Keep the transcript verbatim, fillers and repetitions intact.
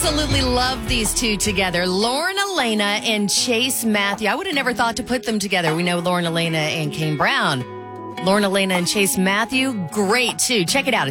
absolutely love these two together. Lauren Elena and Chase Matthew. I would have never thought to put them together. We know Lauren Elena and Kane Brown. Lauren Elena and Chase Matthew, great too. Check it out.